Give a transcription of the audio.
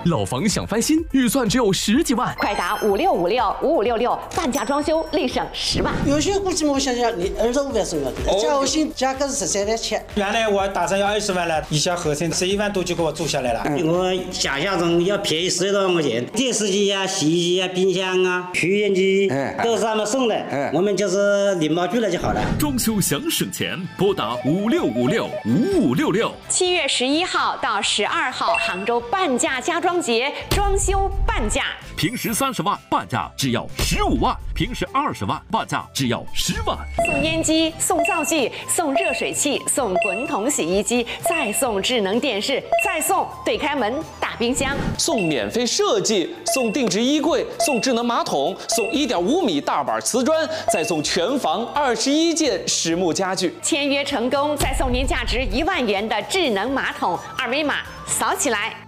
老房想翻新，预算只有10几万， 快打56565566，半价装修立省10万。 有些估计我想想，你25万送要的，加后薪价格是13万7。 原来我打算要20万了，一下合成11万多就给我做下来了。 我想象中要便宜10多万块钱，电视机啊、洗衣机啊、冰箱啊、取烟机都是他们送的，我们就是领包去了就好了。 装修想省钱，拨打56565566。 7月11号到12号，杭州半价家装节，装修半价。 平时30万，半价只要15万；平时20万，半价只要10万。 送烟机，送灶具，送热水器，送滚筒洗衣机，再送智能电视，再送对开门大冰箱， 送免费设计，送定制衣柜，送智能马桶，送1.5米大板瓷砖，再送全房21件实木家具。 签约成功，再送您价值1万元的智能马桶，二维码扫起来。